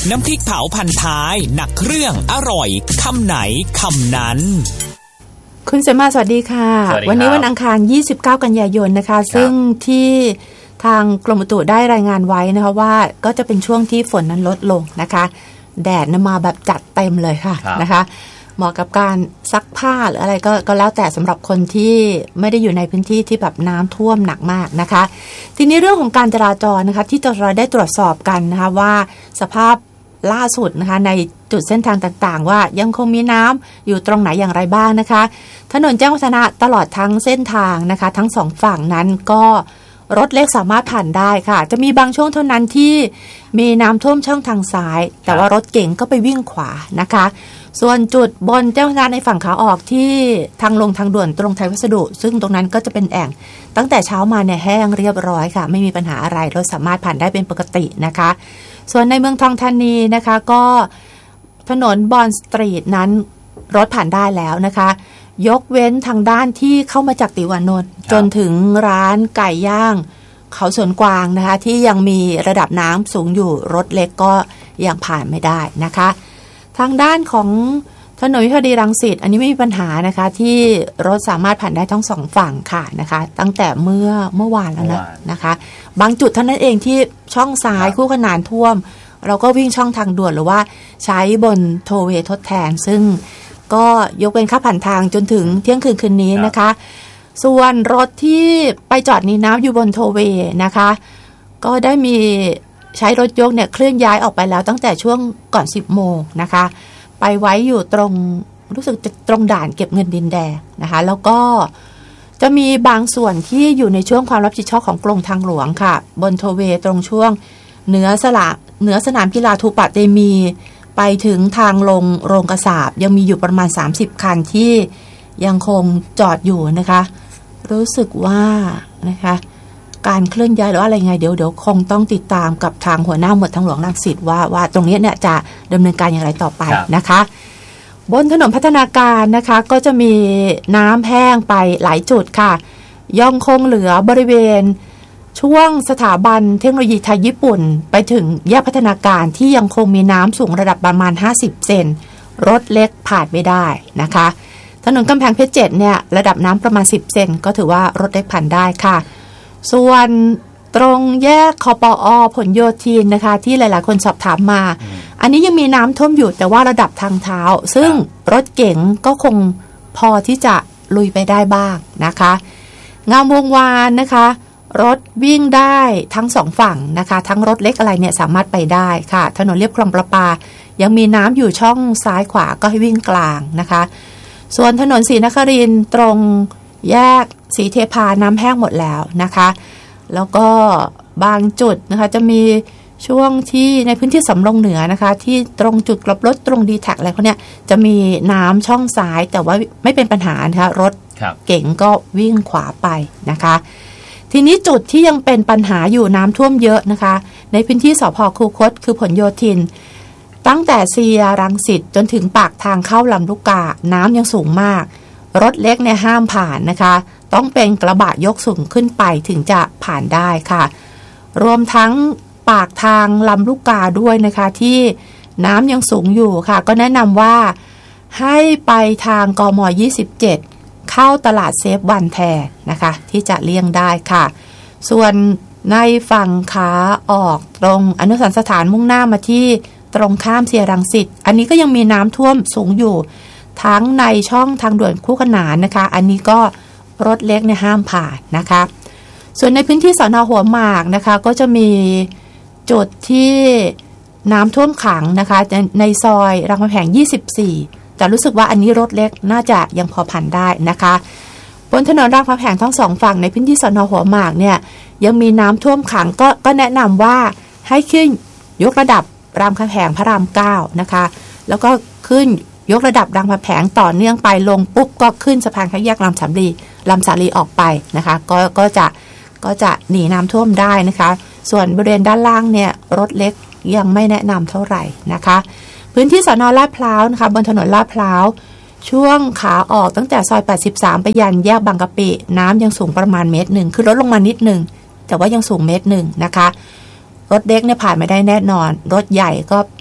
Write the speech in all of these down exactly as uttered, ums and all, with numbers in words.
น้ำพริกเผาพันท้ายหนักเครื่องอร่อยคำไหนคำนั้นคุณเสมาสวัสดีค่ะวันนี้วันอังคารยี่สิบเก้ากันยายนนะคะซึ่งที่ทางกรมอุตุได้รายงานไว้นะคะว่าก็จะเป็นช่วงที่ฝนนั้นลดลงนะคะแดดมาแบบจัดเต็มเลยค่ะนะคะเหมาะกับการซักผ้าหรืออะไรก็ก็แล้วแต่สำหรับคนที่ไม่ได้อยู่ในพื้นที่ที่แบบน้ำท่วมหนักมากนะคะทีนี้เรื่องของการจราจรนะคะที่เราได้ตรวจสอบกันนะคะว่าสภาพล่าสุดนะคะในจุดเส้นทางต่างๆว่ายังคงมีน้ำอยู่ตรงไหนอย่างไรบ้างนะคะถนนแจ้งวัฒนะตลอดทั้งเส้นทางนะคะทั้งสองฝั่งนั้นก็รถเล็กสามารถผ่านได้ค่ะจะมีบางช่วงเท่านั้นที่มีน้ำท่วมช่องทางซ้ายแต่ว่ารถเก๋งก็ไปวิ่งขวานะคะส่วนจุดบนแจ้งวัฒนะในฝั่งขาออกที่ทางลงทางด่วนตรงไทยวัสดุซึ่งตรงนั้นก็จะเป็นแอ่งตั้งแต่เช้ามาเนี่ยแห้งเรียบร้อยค่ะไม่มีปัญหาอะไรรถสามารถผ่านได้เป็นปกตินะคะส่วนในเมืองทองธานีนะคะก็ถนนบอนสตรีทนั้นรถผ่านได้แล้วนะคะยกเว้นทางด้านที่เข้ามาจากติวานนท์จนถึงร้านไก่ย่างเขาสวนกวางนะคะที่ยังมีระดับน้ำสูงอยู่รถเล็กก็ยังผ่านไม่ได้นะคะทางด้านของถนนวิภาวดีรังสิตอันนี้ไม่มีปัญหานะคะที่รถสามารถผ่านได้ทั้งสองฝั่งค่ะนะคะตั้งแต่เมื่อเมื่อวานแล้วนะนะคะบางจุดเท่านั้นเองที่ช่องซ้ายคู่ขนานท่วมเราก็วิ่งช่องทางด่วนหรือว่าใช้บนโทเวย์ทดแทนซึ่งก็ยกเว้นค่าผ่านทางจนถึงเที่ยงคืนคืนนี้นะคะส่วนรถที่ไปจอดในน้ำอยู่บนโทเวย์นะคะก็ได้มีใช้รถยกเนี่ยเคลื่อนย้ายออกไปแล้วตั้งแต่ช่วงก่อนสิบโมงนะคะไปไว้อยู่ตรงรู้สึกจะตรงด่านเก็บเงินดินแดงนะคะแล้วก็จะมีบางส่วนที่อยู่ในช่วงความรับผิดชอบของกรมทางหลวงค่ะบนโทเวย์ตรงช่วงเหนือสละเหนือสนามกีฬาทูปะเตมีไปถึงทางลงโรงกษาบยังมีอยู่ประมาณสามสิบคันที่ยังคงจอดอยู่นะคะรู้สึกว่านะคะการเคลื่อนย้ายหรืออะไรไงเดี๋ยวเดี๋ยวคงต้องติดตามกับทางหัวหน้าหมวดทางหลวงรังสิตว่าว่าตรงนี้เนี่ยจะดำเนินการอย่างไรต่อไปนะคะบนถนนพัฒนาการนะคะก็จะมีน้ำแห้งไปหลายจุดค่ะยังคงเหลือบริเวณช่วงสถาบันเทคโนโลยีไทยญี่ปุ่นไปถึงแยกพัฒนาการที่ยังคงมีน้ำสูงระดับประมาณห้าสิบเซนรถเล็กผ่านไม่ได้นะคะถนนกำแพงเพชรเจ็ดเนี่ยระดับน้ำประมาณสิบเซนก็ถือว่ารถเล็กผ่านได้ค่ะส่วนตรงแยกคปอ.ผลโยธินนะคะที่หลายๆคนสอบถามมาอันนี้ยังมีน้ำท่วมอยู่แต่ว่าระดับทางเท้าซึ่งรถเก๋งก็คงพอที่จะลุยไปได้บ้างนะคะงามวงวานนะคะรถวิ่งได้ทั้งสองฝั่งนะคะทั้งรถเล็กอะไรเนี่ยสามารถไปได้ค่ะถนนเลียบคลองประปายังมีน้ำอยู่ช่องซ้ายขวาก็ให้วิ่งกลางนะคะส่วนถนนศรีนครินทร์ตรงแยกศรีเทพาน้ำแห้งหมดแล้วนะคะแล้วก็บางจุดนะคะจะมีช่วงที่ในพื้นที่สำโรงเหนือนะคะที่ตรงจุดกลับรถตรงดีแท็กอะไรพวกเนี้ยจะมีน้ำช่องซ้ายแต่ว่าไม่เป็นปัญหานะคะรถเก๋งก็วิ่งขวาไปนะคะทีนี้จุดที่ยังเป็นปัญหาอยู่น้ำท่วมเยอะนะคะในพื้นที่สภ.คูคตคือผลโยธินตั้งแต่เซียรังสิตจนถึงปากทางเข้าลำลูกกาน้ำยังสูงมากรถเล็กเนี่ยห้ามผ่านนะคะต้องเป็นกระบะยกสูงขึ้นไปถึงจะผ่านได้ค่ะรวมทั้งปากทางลำลูกกาด้วยนะคะที่น้ำยังสูงอยู่ค่ะก็แนะนำว่าให้ไปทางกม.ยี่สิบเจ็ดเข้าตลาดเซฟวันแทนนะคะที่จะเลี่ยงได้ค่ะส่วนในฝั่งขาออกตรงอนุสรณ์สถานมุ่งหน้ามาที่ตรงข้ามเซียรังสิตอันนี้ก็ยังมีน้ำท่วมสูงอยู่ทั้งในช่องทางด่วนคู่ขนานนะคะอันนี้ก็รถเล็กเนี่ยห้ามผ่านนะคะส่วนในพื้นที่สน.หัวหมากนะคะก็จะมีจุดที่น้ำท่วมขังนะคะในซอยรามคำแหงยี่สิบสี่แต่รู้สึกว่าอันนี้รถเล็กน่าจะยังพอผ่านได้นะคะบนถนนรามคำแหงทั้งสองฝั่งในพื้นที่สน.หัวหมากเนี่ยยังมีน้ำท่วมขังก็ก็แนะนำว่าให้ขึ้นยกระดับรามคำแหงพระรามเก้านะคะแล้วก็ขึ้นยกระดับรามคำแหงต่อเนื่องไปลงปุ๊บก็ขึ้นสะพานข้ามแยกลำสาลีลำสาลีออกไปนะคะก็ก็จะก็จะหนีน้ำท่วมได้นะคะส่วนบริเวณด้านล่างเนี่ยรถเล็กยังไม่แนะนำเท่าไหร่นะคะพื้นที่สน.ลาดพร้าวนะคะบนถนนลาดพร้าวช่วงขาออกตั้งแต่ซอยแปดสิบสามไปยันแยกบางกะปิน้ำยังสูงประมาณเมตรหนึ่งคือลดลงมานิดหนึ่งแต่ว่ายังสูงเมตรหนึ่งนะคะรถเล็กเนี่ยผ่านไม่ได้แน่นอนรถใหญ่ก็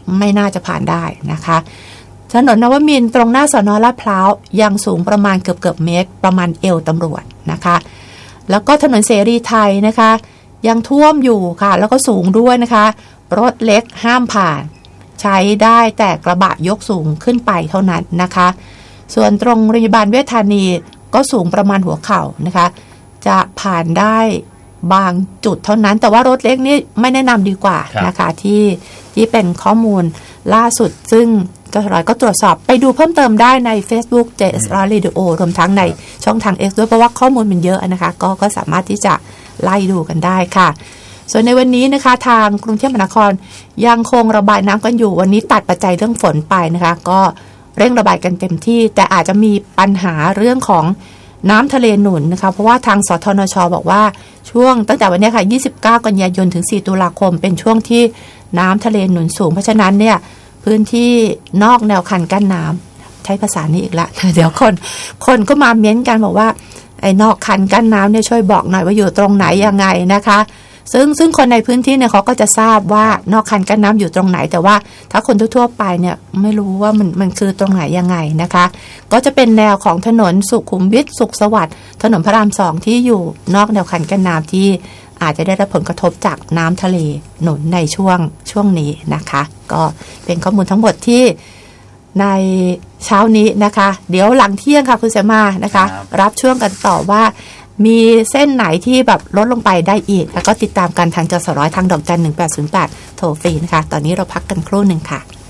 ไม่น่าจะผ่านได้นะคะถนนนวมินทร์ตรงหน้าสน.ลาดพร้าวยังสูงประมาณเกือบเกือบเมตรประมาณเอวตำรวจนะคะแล้วก็ถนนเสรีไทยนะคะยังท่วมอยู่ค่ะแล้วก็สูงด้วยนะคะรถเล็กห้ามผ่านใช้ได้แต่กระบะยกสูงขึ้นไปเท่านั้นนะคะส่วนตรงโรงพยาบาลเวชธานีก็สูงประมาณหัวเข่านะคะจะผ่านได้บางจุดเท่านั้นแต่ว่ารถเล็กนี่ไม่แนะนำดีกว่านะคะที่ที่เป็นข้อมูลล่าสุดซึ่งจสรก็ตรวจสอบไปดูเพิ่มเติมได้ใน Facebook เจ เอส อาร์ Radio รวมทั้งในช่องทาง X ด้วยเพราะว่าข้อมูลมันเยอะนะคะก็ก็สามารถที่จะไล่ดูกันได้ค่ะส่วนในวันนี้นะคะทางกรุงเทพมหานครยังคงระบายน้ำกันอยู่วันนี้ตัดปัจจัยเรื่องฝนไปนะคะก็เร่งระบายกันเต็มที่แต่อาจจะมีปัญหาเรื่องของน้ำทะเลหนุนนะคะเพราะว่าทางสทนช.บอกว่าช่วงตั้งแต่วันนี้ค่ะยี่สิบเก้ากันยายนถึงสี่ตุลาคมเป็นช่วงที่น้ำทะเลหนุนสูงเพราะฉะนั้นเนี่ยพื้นที่นอกแนวคันกั้นน้ำใช้ภาษานี้อีกละเดี๋ยวคนคนก็มาเม้นกันบอกว่าไอ้นอกคันกั้นน้ำเนี่ยช่วยบอกหน่อยว่าอยู่ตรงไหนยังไงนะคะซึ่งซึ่งคนในพื้นที่เนี่ยเขาก็จะทราบว่านอกคันกั้นน้ำอยู่ตรงไหนแต่ว่าถ้าคนทั่วๆไปเนี่ยไม่รู้ว่ามันมันคือตรงไหนยังไงนะคะก็จะเป็นแนวของถนนสุขุมวิทสุขสวัสดิ์ถนนพระรามสองที่อยู่นอกแนวคันกั้นน้ำที่อาจจะได้รับผลกระทบจากน้ำทะเลหนุนในช่วงช่วงนี้นะคะก็เป็นข้อมูลทั้งหมดที่ในเช้านี้นะคะเดี๋ยวหลังเที่ยงค่ะคุณเสมานะคะรับช่วงกันต่อว่ามีเส้นไหนที่แบบลดลงไปได้อีกแล้วก็ติดตามกันทางจสร้อยทางดอกจันหนึ่งแปดศูนย์แปดโทรฟรีนะคะตอนนี้เราพักกันครู่หนึ่งค่ะ